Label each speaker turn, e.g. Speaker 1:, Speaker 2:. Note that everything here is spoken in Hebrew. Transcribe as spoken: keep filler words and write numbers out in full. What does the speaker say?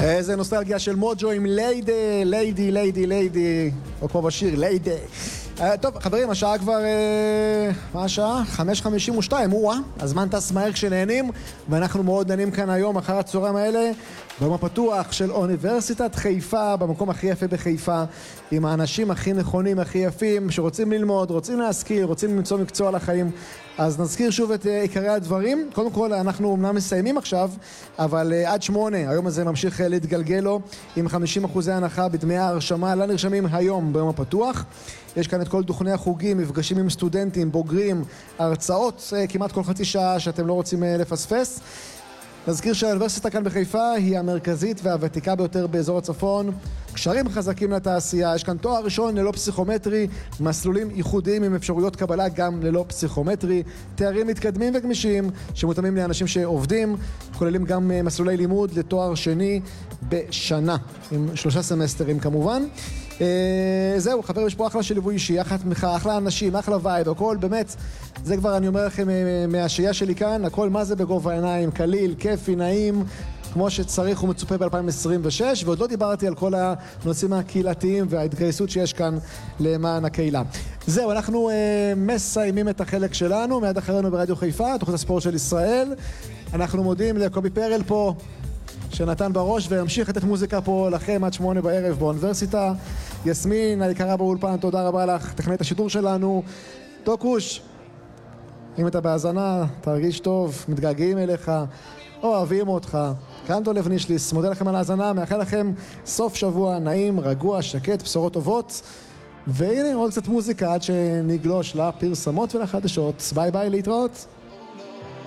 Speaker 1: איזה נוסטלגיה של מוג'ו עם ליידי, ליידי, ליידי, ליידי, או כמו בשיר, ליידי. טוב, חברים, השעה כבר, מה השעה? חמש חמישים ושתיים, וואה, הזמן טס מהר כשנהנים, ואנחנו מאוד נהנים כאן היום, אחר הצהריים האלה, ביום הפתוח של אוניברסיטת חיפה, במקום הכי יפה בחיפה, עם האנשים הכי נכונים, הכי יפים, שרוצים ללמוד, רוצים להשכיל, רוצים למצוא מקצוע לחיים. אז נזכיר שוב את עיקרי הדברים. קודם כל, אנחנו אמנם מסיימים עכשיו, אבל עד שמונה, היום הזה ממשיך להתגלגל לו, עם חמישים אחוזי הנחה בדמי ההרשמה לנרשמים היום ביום הפתוח. יש כאן את כל דוכני החוגים, מפגשים עם סטודנטים, בוגרים, הרצאות, כמעט כל חצי שעה שאתם לא רוצים לפספס. נזכיר שהאוניברסיטה כאן בחיפה היא המרכזית והוותיקה ביותר באזור הצפון, קשרים חזקים לתעשייה, יש כאן תואר ראשון ללא פסיכומטרי, מסלולים ייחודיים עם אפשרויות קבלה גם ללא פסיכומטרי, תארים מתקדמים וגמישים שמותאמים לאנשים שעובדים, כוללים גם מסלולי לימוד לתואר שני בשנה, עם שלושה סמסטרים כמובן. זהו, חבר, יש פה אחלה של ליווי אישי, אחלה תמיכה, אחלה אנשים, אחלה וייב, הכל באמת, זה כבר אני אומר לכם מהשהייה שלי כאן, הכל מה זה בגובה העיניים, קליל, כיפי, נעים, כמו שצריך ומצופה ב-אלפיים עשרים ושש, ועוד לא דיברתי על כל הנושאים הקהילתיים וההתגייסות שיש כאן למען הקהילה. זהו, אנחנו אה, מסיימים את החלק שלנו, מיד אחרינו ברדיו חיפה, תוכנית הספורט של ישראל. אנחנו מודים לקובי פרל פה, שנתן בראש והמשיך לתת מוזיקה פה לכם עד שמונה בערב באוניברסיטה. יסמין, היקרה באולפן, תודה רבה לך, טכנאית השידור שלנו. טוקוש, אם אתה בהאזנה, תרגיש טוב, מתגעגעים אליך, אוהבים אותך. כאן דולב נישליס, מודה לכם על ההאזנה, מאחל לכם סוף שבוע נעים, רגוע, שקט, בשורות טובות. והנה עוד קצת מוזיקה עד שנגלוש לפרסמות ולחדשות. ביי ביי, להתראות.